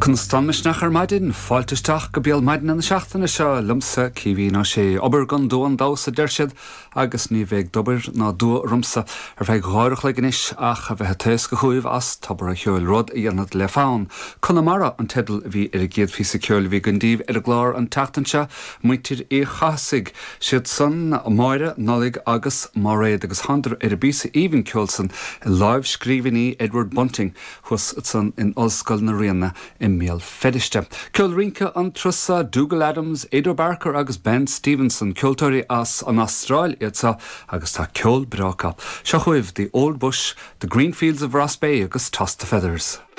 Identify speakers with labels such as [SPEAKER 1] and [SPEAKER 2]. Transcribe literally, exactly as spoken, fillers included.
[SPEAKER 1] Constanmis nach ar maidin, fáiltisteach go béal maidin an seachtainna seo lumsa cíhí ná sé obair gan dóan dása deirsead agus ní bheith dobair ná dua rumsa ar bheith gáirech le ganis ach a bheith teas go chuomh as tabar a cheol rud i dhéanad le fáin. Conamara an tedal bhí ar a géad fi sa ceol bhí gandíh ar a glár an tachtanse muintir é chasig siad san máire nolig agus máréad agus handar ar a bísa even ceolsan i live scríbhíní Edward Bunting chus san in Oscail na Rianna in Miel Fediste. Ceol rinca an trusa Dougal Adams, Edo Barker agus Ben Stevenson ceoltóirí as an Austrail itsa agus tá ceol bracha. Seo chuibh the Old Bush, the Green Fields of Ross Bay agus Toss the Feathers.